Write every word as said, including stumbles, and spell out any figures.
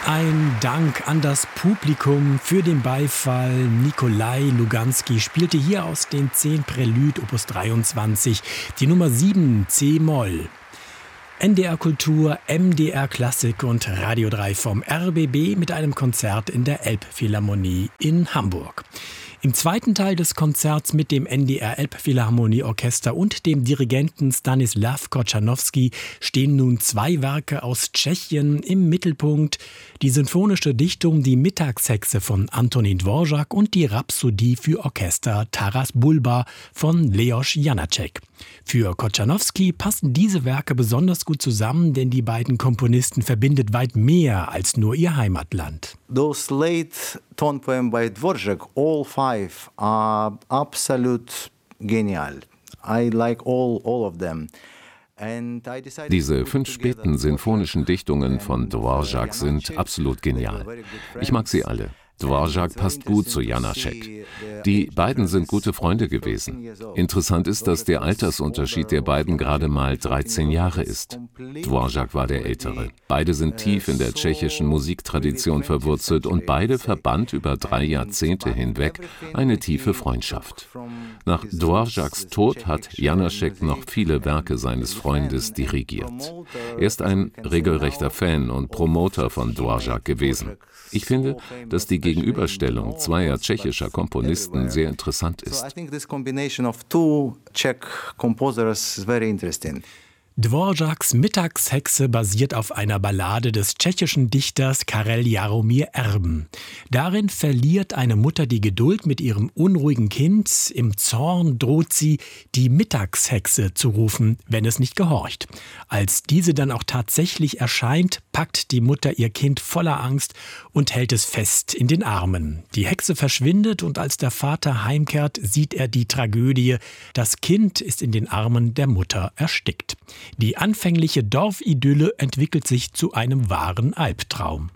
Ein Dank an das Publikum für den Beifall. Nikolai Luganski spielte hier aus den zehn Prälud Opus dreiundzwanzig die Nummer sieben C-Moll. N D R Kultur, M D R Klassik und Radio drei vom R B B mit einem Konzert in der Elbphilharmonie in Hamburg. Im zweiten Teil des Konzerts mit dem N D R Elbphilharmonieorchester und dem Dirigenten Stanislav Kochanowski stehen nun zwei Werke aus Tschechien im Mittelpunkt. Die sinfonische Dichtung Die Mittagshexe von Antonín Dvořák und die Rhapsodie für Orchester Taras Bulba von Leos Janáček. Für Kochanowski passen diese Werke besonders gut zusammen, denn die beiden Komponisten verbindet weit mehr als nur ihr Heimatland. Those late tone poems by Dvořák, all five, are absolute genial. I like all, all of them. Diese fünf späten sinfonischen Dichtungen von Dvořák sind absolut genial. Ich mag sie alle. Dvořák passt gut zu Janáček. Die beiden sind gute Freunde gewesen. Interessant ist, dass der Altersunterschied der beiden gerade mal dreizehn Jahre ist. Dvořák war der Ältere. Beide sind tief in der tschechischen Musiktradition verwurzelt und beide verband über drei Jahrzehnte hinweg eine tiefe Freundschaft. Nach Dvořáks Tod hat Janáček noch viele Werke seines Freundes dirigiert. Er ist ein regelrechter Fan und Promoter von Dvořák gewesen. Ich finde, dass die Gegenüberstellung zweier tschechischer Komponisten sehr interessant ist. Dvořáks Mittagshexe basiert auf einer Ballade des tschechischen Dichters Karel Jaromír Erben. Darin verliert eine Mutter die Geduld mit ihrem unruhigen Kind. Im Zorn droht sie, die Mittagshexe zu rufen, wenn es nicht gehorcht. Als diese dann auch tatsächlich erscheint, packt die Mutter ihr Kind voller Angst und hält es fest in den Armen. Die Hexe verschwindet und als der Vater heimkehrt, sieht er die Tragödie. Das Kind ist in den Armen der Mutter erstickt. Die anfängliche Dorfidylle entwickelt sich zu einem wahren Albtraum.